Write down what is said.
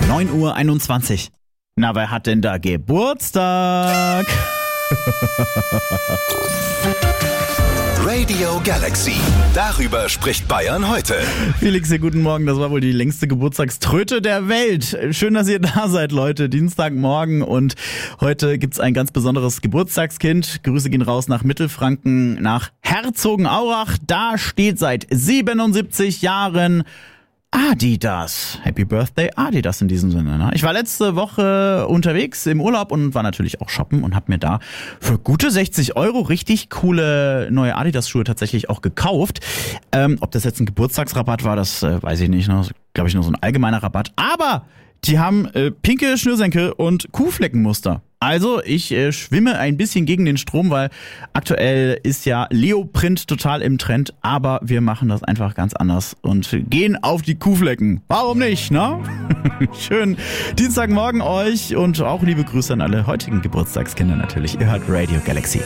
9:21 Uhr. Na, wer hat denn da Geburtstag? Radio Galaxy. Darüber spricht Bayern heute. Felix, hier, guten Morgen. Das war wohl die längste Geburtstagströte der Welt. Schön, dass ihr da seid, Leute. Dienstagmorgen und heute gibt's ein ganz besonderes Geburtstagskind. Grüße gehen raus nach Mittelfranken, nach Herzogenaurach. Da steht seit 77 Jahren Adidas. Happy Birthday Adidas in diesem Sinne. Ne? Ich war letzte Woche unterwegs im Urlaub und war natürlich auch shoppen und habe mir da für gute 60 € richtig coole neue Adidas-Schuhe tatsächlich auch gekauft. Ob das jetzt ein Geburtstagsrabatt war, das weiß ich nicht. Ne? Glaube ich nur so ein allgemeiner Rabatt. Aber die haben pinke Schnürsenkel und Kuhfleckenmuster. Also ich schwimme ein bisschen gegen den Strom, weil aktuell ist ja Leoprint total im Trend, aber wir machen das einfach ganz anders und gehen auf die Kuhflecken. Warum nicht, ne? Schönen Dienstagmorgen euch und auch liebe Grüße an alle heutigen Geburtstagskinder natürlich. Ihr hört Radio Galaxy.